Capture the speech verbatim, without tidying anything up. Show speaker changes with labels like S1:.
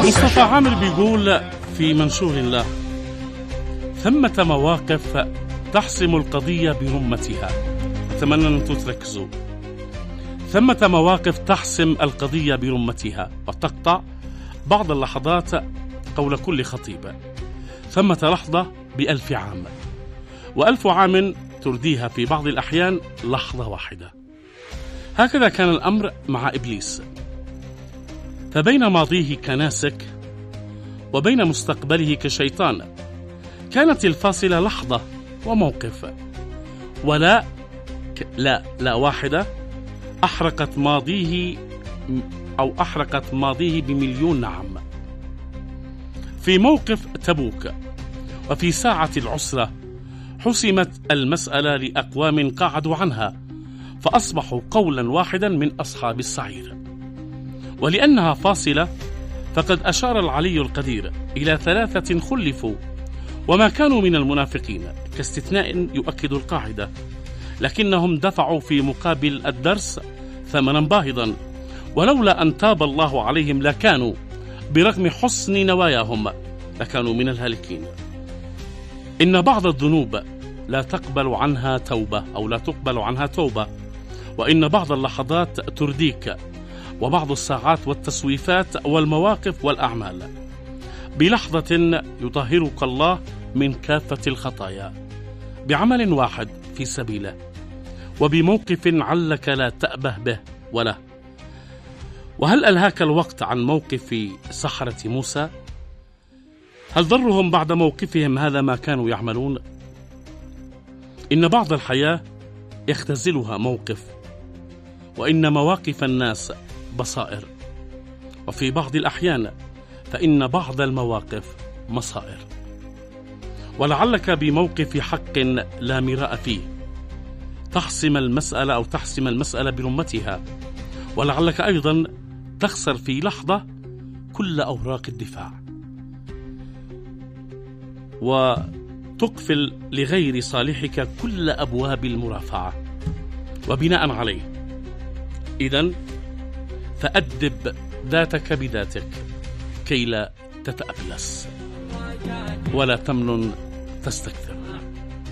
S1: مصطفى عامر بيقول في منشور له: ثمة مواقف تحسم القضية برمتها. أتمنى أن تركزوا. ثمة مواقف تحسم القضية برمتها وتقطع بعض اللحظات قول كل خطيب. ثمة لحظة بألف عام، وألف عام ترديها في بعض الأحيان لحظة واحدة. هكذا كان الأمر مع إبليس، فبين ماضيه كناسك وبين مستقبله كشيطان كانت الفاصلة لحظة وموقف، ولا لا لا واحدة أحرقت ماضيه أو أحرقت ماضيه بمليون نعم. في موقف تبوك وفي ساعة العسرة حسمت المسألة لأقوام قعدوا عنها فأصبحوا قولا واحدا من أصحاب السعير. ولأنها فاصلة فقد أشار العلي القدير إلى ثلاثة خلفوا وما كانوا من المنافقين كاستثناء يؤكد القاعدة، لكنهم دفعوا في مقابل الدرس ثمنا باهظا، ولولا أن تاب الله عليهم لكانوا برغم حسن نواياهم لكانوا من الهالكين. إن بعض الذنوب لا تقبل عنها توبة أو لا تقبل عنها توبة، وإن بعض اللحظات ترديك، وبعض الساعات والتسويفات والمواقف والأعمال بلحظة يطهرك الله من كافة الخطايا بعمل واحد في سبيله، وبموقف علك لا تأبه به وله. وهل ألهاك الوقت عن موقف سحرة موسى؟ هل ضرهم بعد موقفهم هذا ما كانوا يعملون؟ إن بعض الحياة يختزلها موقف، وإن مواقف الناس بصائر، وفي بعض الأحيان فإن بعض المواقف مصائر. ولعلك بموقف حق لا مراء فيه تحسم المسألة أو تحسم المسألة برمتها، ولعلك أيضا تخسر في لحظة كل أوراق الدفاع وتقفل لغير صالحك كل أبواب المرافعة. وبناء عليه إذن فأدب ذاتك بذاتك كي لا تتأبلس ولا تمنن تستكثر.